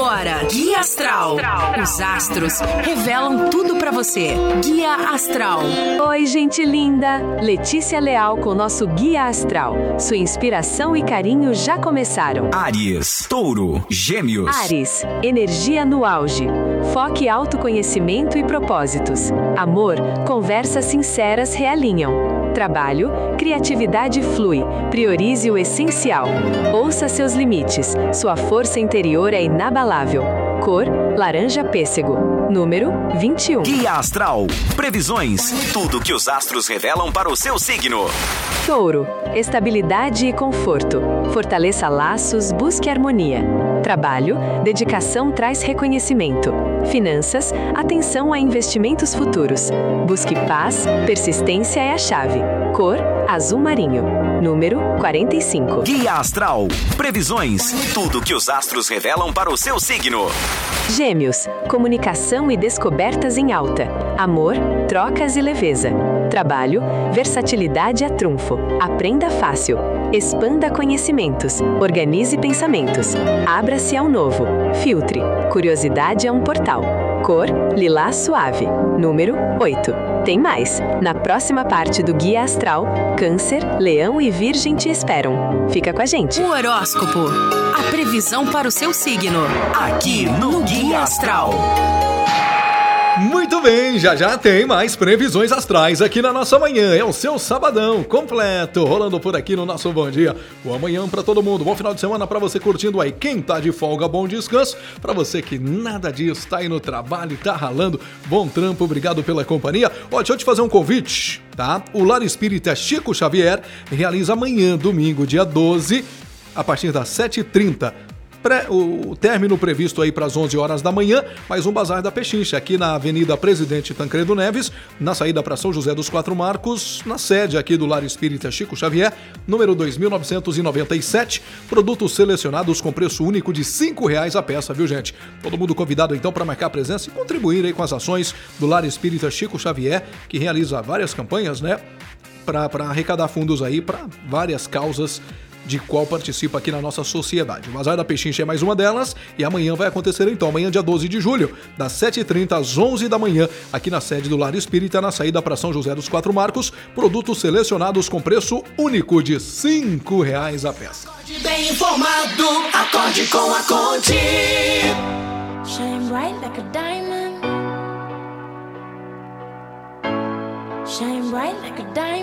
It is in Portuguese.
Agora, Guia Astral. Os astros revelam tudo pra você. Guia Astral. Oi, gente linda! Letícia Leal com nosso Guia Astral. Sua inspiração e carinho já começaram. Áries, Touro, Gêmeos. Áries, energia no auge. Foque autoconhecimento e propósitos. Amor, conversas sinceras realinham. Trabalho, criatividade flui. Priorize o essencial. Ouça seus limites. Sua força interior é inabalável. Cor, laranja pêssego. Número, 21. Guia Astral. Previsões. Tudo que os astros revelam para o seu signo. Touro, estabilidade e conforto. Fortaleça laços, busque harmonia. Trabalho, dedicação traz reconhecimento. Finanças, atenção a investimentos futuros. Busque paz, persistência é a chave. Cor, azul marinho. Número, 45. Guia Astral. Previsões. Tudo que os astros revelam para o seu signo. Gêmeos, comunicação e descobertas em alta. Amor, trocas e leveza. Trabalho, versatilidade a trunfo. Aprenda fácil. Expanda conhecimentos. Organize pensamentos. Abra-se ao novo. Filtre. Curiosidade é um portal. Cor, lilás suave. Número, 8. Tem mais. Na próxima parte do Guia Astral, Câncer, Leão e Virgem te esperam. Fica com a gente. O horóscopo. A previsão para o seu signo. Aqui no Guia Astral. Muito bem, já tem mais previsões astrais aqui na nossa manhã. É o seu sabadão completo, rolando por aqui no nosso Bom Dia. Boa manhã pra todo mundo, bom final de semana pra você curtindo aí. Quem tá de folga, bom descanso. Pra você que nada disso, tá aí no trabalho e tá ralando, bom trampo, obrigado pela companhia. Ó, deixa eu te fazer um convite, tá? O Lar Espírita Chico Xavier realiza amanhã, domingo, dia 12, a partir das 7h30. O término previsto aí para as 11 horas da manhã, mais um Bazar da Pechincha, aqui na Avenida Presidente Tancredo Neves, na saída para São José dos Quatro Marcos, na sede aqui do Lar Espírita Chico Xavier, número 2997, produtos selecionados com preço único de R$5 a peça, viu gente? Todo mundo convidado então para marcar presença e contribuir aí com as ações do Lar Espírita Chico Xavier, que realiza várias campanhas, né? Para arrecadar fundos aí para várias causas de qual participa aqui na nossa sociedade. O Bazar da Pechincha é mais uma delas e amanhã vai acontecer então, amanhã dia 12 de julho, das 7h30 às 11 da manhã, aqui na sede do Lar Espírita, na saída para São José dos Quatro Marcos, produtos selecionados com preço único de R$5 a peça. Bem informado, acorde com a Conte. Shine bright like a diamond. Shine bright like a diamond.